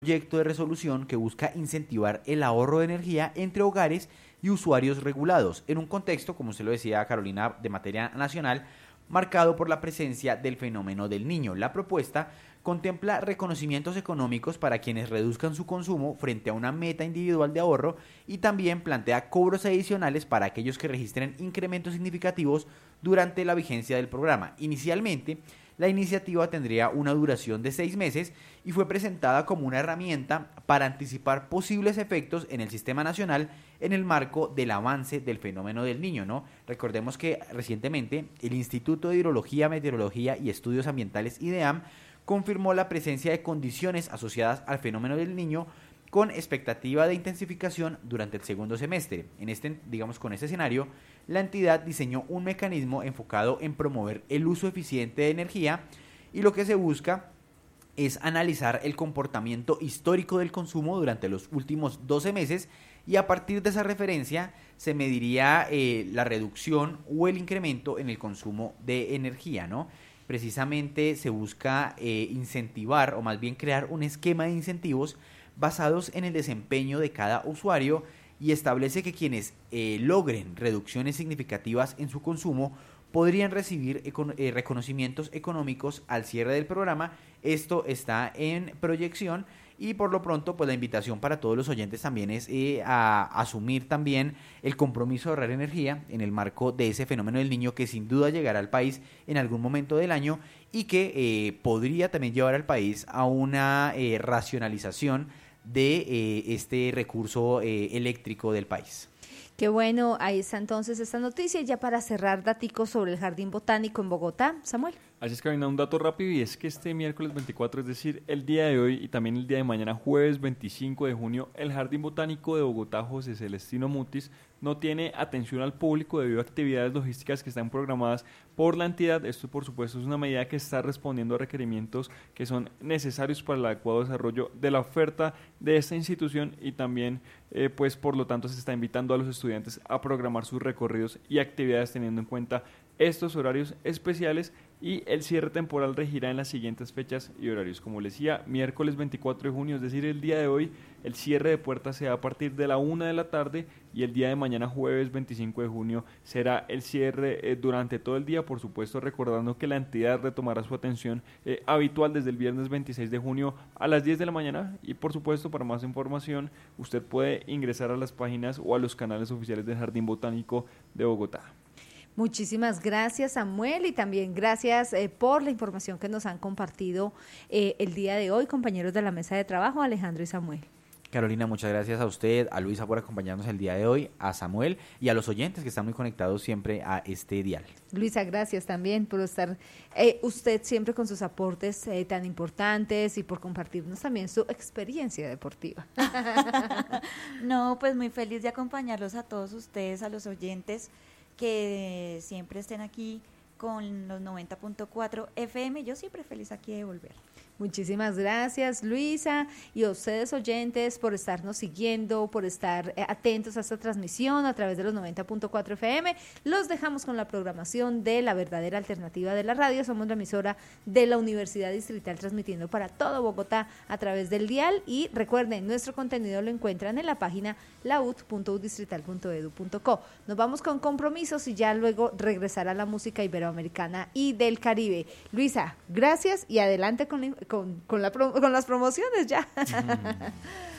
proyecto de resolución que busca incentivar el ahorro de energía entre hogares y usuarios regulados, en un contexto, como usted lo decía, Carolina, de materia nacional, marcado por la presencia del fenómeno del Niño. La propuesta contempla reconocimientos económicos para quienes reduzcan su consumo frente a una meta individual de ahorro y también plantea cobros adicionales para aquellos que registren incrementos significativos durante la vigencia del programa. Inicialmente, la iniciativa tendría una duración de 6 meses y fue presentada como una herramienta para anticipar posibles efectos en el sistema nacional en el marco del avance del fenómeno del Niño, ¿no? Recordemos que recientemente el Instituto de Hidrología, Meteorología y Estudios Ambientales, IDEAM, confirmó la presencia de condiciones asociadas al fenómeno del Niño con expectativa de intensificación durante el segundo semestre. Con este escenario, la entidad diseñó un mecanismo enfocado en promover el uso eficiente de energía y lo que se busca es analizar el comportamiento histórico del consumo durante los últimos 12 meses y a partir de esa referencia se mediría la reducción o el incremento en el consumo de energía, ¿no? Precisamente se busca incentivar o más bien crear un esquema de incentivos basados en el desempeño de cada usuario y establece que quienes logren reducciones significativas en su consumo podrían recibir reconocimientos económicos al cierre del programa. Esto está en proyección y por lo pronto pues la invitación para todos los oyentes también es a asumir también el compromiso de ahorrar energía en el marco de ese fenómeno del Niño que sin duda llegará al país en algún momento del año y que podría también llevar al país a una racionalización de este recurso eléctrico del país. Qué bueno, ahí está entonces esta noticia. Ya para cerrar, daticos sobre el Jardín Botánico en Bogotá, Samuel. Así es, Karina, un dato rápido y es que este miércoles 24, es decir, el día de hoy y también el día de mañana, jueves 25 de junio, el Jardín Botánico de Bogotá José Celestino Mutis no tiene atención al público debido a actividades logísticas que están programadas por la entidad. Esto, por supuesto, es una medida que está respondiendo a requerimientos que son necesarios para el adecuado desarrollo de la oferta de esta institución y también, pues, por lo tanto, se está invitando a los estudiantes a programar sus recorridos y actividades teniendo en cuenta estos horarios especiales y el cierre temporal regirá en las siguientes fechas y horarios. Como les decía, miércoles 24 de junio, es decir, el día de hoy, el cierre de puertas se da a partir de la 1 de la tarde y el día de mañana, jueves 25 de junio, será el cierre durante todo el día, por supuesto, recordando que la entidad retomará su atención habitual desde el viernes 26 de junio a las 10 de la mañana y, por supuesto, para más información, usted puede ingresar a las páginas o a los canales oficiales del Jardín Botánico de Bogotá. Muchísimas gracias, Samuel, y también gracias por la información que nos han compartido el día de hoy, compañeros de la mesa de trabajo, Alejandro y Samuel. Carolina, muchas gracias a usted, a Luisa por acompañarnos el día de hoy, a Samuel y a los oyentes que están muy conectados siempre a este dial. Luisa, gracias también por estar usted siempre con sus aportes tan importantes y por compartirnos también su experiencia deportiva. No, pues muy feliz de acompañarlos a todos ustedes, a los oyentes que siempre estén aquí con los 90.4 FM. Yo siempre feliz aquí de volver. Muchísimas gracias, Luisa, y a ustedes oyentes por estarnos siguiendo, por estar atentos a esta transmisión a través de los 90.4 FM. Los dejamos con la programación de La Verdadera Alternativa de la Radio. Somos la emisora de la Universidad Distrital transmitiendo para todo Bogotá a través del dial y recuerden, nuestro contenido lo encuentran en la página laud.udistrital.edu.co. Nos vamos con compromisos y ya luego regresará la música iberoamericana y del Caribe. Luisa, gracias y adelante con las promociones ya.